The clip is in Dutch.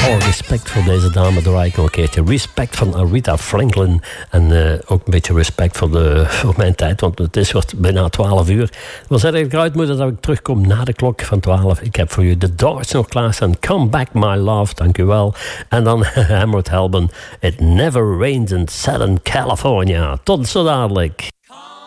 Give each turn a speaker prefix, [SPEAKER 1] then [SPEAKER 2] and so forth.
[SPEAKER 1] Alle respect voor deze dame, draai ik nog een keertje. Respect van Aretha Franklin. En ook een beetje respect voor mijn tijd, want het wordt bijna 12 uur. Het was eigenlijk eruit moeten dat ik terugkom na de klok van 12. Ik heb voor u The Doors nog klaarstaan. Come Back My Love, dank u wel. En dan Hammered Helben. It Never Rains in Southern California. Tot zo dadelijk.